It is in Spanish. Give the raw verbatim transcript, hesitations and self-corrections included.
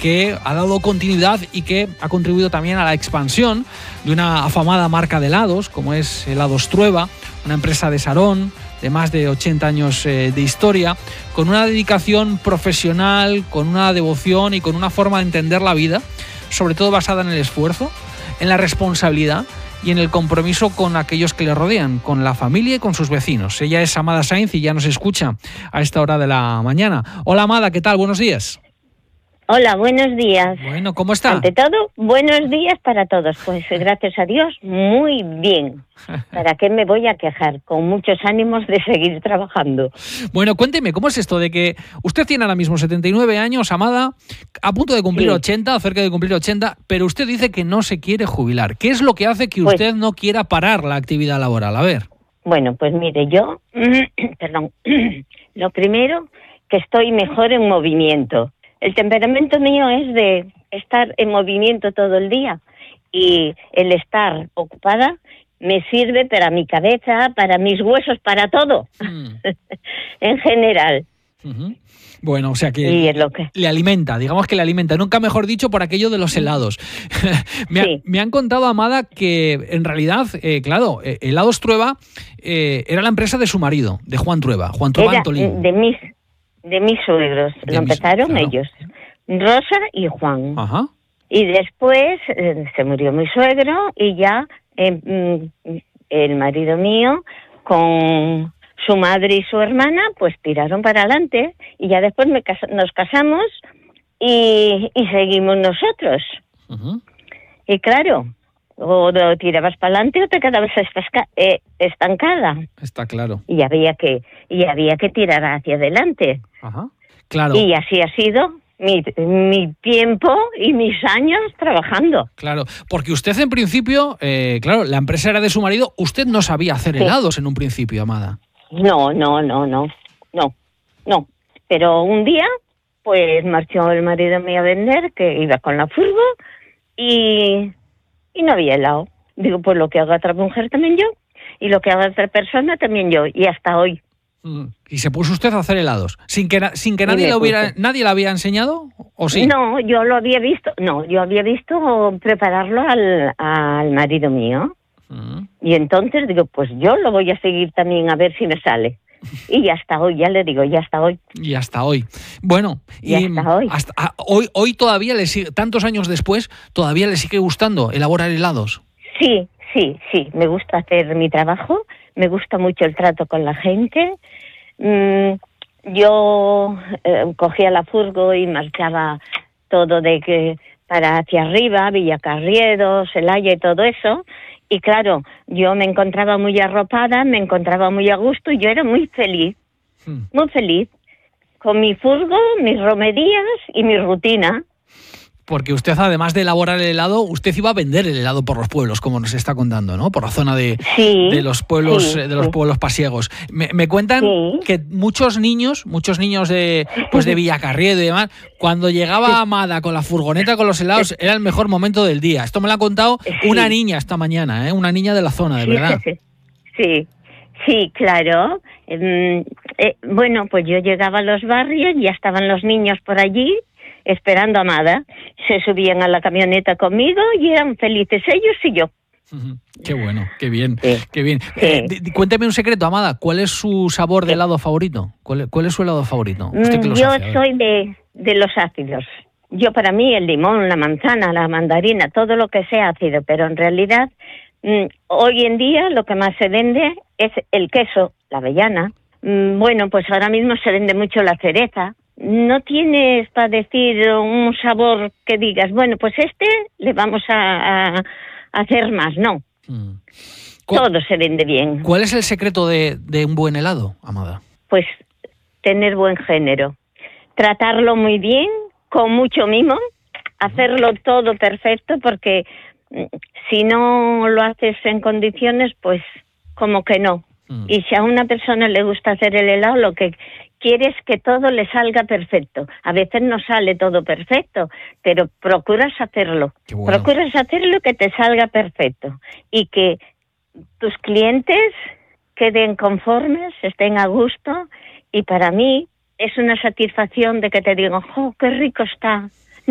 que ha dado continuidad y que ha contribuido también a la expansión de una afamada marca de helados, como es Helados Trueba, una empresa de Sarón, de más de ochenta años eh, de historia, con una dedicación profesional, con una devoción y con una forma de entender la vida, sobre todo basada en el esfuerzo, en la responsabilidad y en el compromiso con aquellos que le rodean, con la familia y con sus vecinos. Ella es Amada Sainz y ya nos escucha a esta hora de la mañana. Hola Amada, ¿qué tal? Buenos días. Hola, buenos días. Bueno, ¿cómo está? Ante todo, buenos días para todos. Pues gracias a Dios, muy bien. ¿Para qué me voy a quejar? Con muchos ánimos de seguir trabajando. Bueno, cuénteme, ¿cómo es esto de que usted tiene ahora mismo setenta y nueve años, Amada, a punto de cumplir sí. ochenta, cerca de cumplir ochenta, pero usted dice que no se quiere jubilar? ¿Qué es lo que hace que usted pues, no quiera parar la actividad laboral? A ver. Bueno, pues mire, yo, perdón, lo primero, que estoy mejor en movimiento. El temperamento mío es de estar en movimiento todo el día y el estar ocupada me sirve para mi cabeza, para mis huesos, para todo, mm. en general. Uh-huh. Bueno, o sea que, y es lo que le alimenta, digamos que le alimenta, nunca mejor dicho por aquello de los helados. me, sí. ha, me han contado, Amada, que en realidad, eh, claro, eh, Helados Trueba eh, era la empresa de su marido, de Juan Trueba, Juan Trueba era Antolín. De mis... De mis suegros, de lo empezaron mis, claro. ellos, Rosa y Juan. Ajá. Y después eh, se murió mi suegro y ya eh, el marido mío con su madre y su hermana pues tiraron para adelante y ya después me cas- nos casamos y, y seguimos nosotros. Uh-huh. Y claro, o tirabas para adelante o te quedabas estasca- eh, estancada. Está claro. Y había que y había que tirar hacia adelante. Ajá. Claro. Y así ha sido mi, mi tiempo y mis años trabajando. Claro, porque usted en principio, eh, claro, la empresa era de su marido, usted no sabía hacer sí. helados en un principio, Amada. No, no, no, no, no, no. Pero un día, pues marchó el marido mío a vender, que iba con la furgo, y, y no había helado. Digo, pues lo que haga otra mujer también yo, y lo que haga otra persona también yo, y hasta hoy. Y se puso usted a hacer helados, sin que sin que nadie le hubiera nadie le había enseñado, ¿o sí? No, yo lo había visto, no, yo había visto prepararlo al, al marido mío. Uh-huh. Y entonces digo, pues yo lo voy a seguir también a ver si me sale. Y hasta hoy, ya le digo, ya hasta hoy. Y hasta hoy. Bueno, y, y hasta hoy. Hasta, a, hoy hoy todavía le sigue, tantos años después, todavía le sigue gustando elaborar helados. Sí, sí, sí, me gusta hacer mi trabajo. Me gusta mucho el trato con la gente. Mm, yo eh, cogía la furgo y marchaba todo de que para hacia arriba, Villacarriedo, Celaya y todo eso. Y claro, yo me encontraba muy arropada, me encontraba muy a gusto y yo era muy feliz, hmm. muy feliz. Con mi furgo, mis romerías y mi rutina. Porque usted, además de elaborar el helado, usted iba a vender el helado por los pueblos, como nos está contando, ¿no? Por la zona de, sí, de los pueblos sí, de los sí. pueblos pasiegos. Me, me cuentan sí. que muchos niños, muchos niños de pues de Villacarriedo y demás, cuando llegaba sí. Amada con la furgoneta con los helados, era el mejor momento del día. Esto me lo ha contado sí. una niña esta mañana, ¿eh? Una niña de la zona, de sí, verdad. Sí, sí, sí claro. Eh, eh, bueno, pues yo llegaba a los barrios, ya estaban los niños por allí, esperando a Amada, se subían a la camioneta conmigo y eran felices ellos y yo. Uh-huh. Qué bueno, qué bien, sí. qué bien. Sí. Eh, d- d- cuénteme un secreto, Amada, ¿cuál es su sabor de helado favorito? ¿Cuál, cuál es su helado favorito? ¿Usted que lo yo sabe, soy de, de los ácidos. Yo para mí el limón, la manzana, la mandarina, todo lo que sea ácido, pero en realidad mmm, hoy en día lo que más se vende es el queso, la avellana. Mm, bueno, pues ahora mismo se vende mucho la cereza. No tienes para decir un sabor que digas, bueno, pues este le vamos a, a hacer más, no. Mm. Todo se vende bien. ¿Cuál es el secreto de, de un buen helado, Amada? Pues tener buen género, tratarlo muy bien, con mucho mimo, hacerlo todo perfecto, porque si no lo haces en condiciones, pues como que no. Mm. Y si a una persona le gusta hacer el helado, lo que quieres que todo le salga perfecto. A veces no sale todo perfecto, pero procuras hacerlo. Bueno. Procuras hacerlo que te salga perfecto y que tus clientes queden conformes, estén a gusto. Y para mí es una satisfacción de que te digan, ¡oh, qué rico está!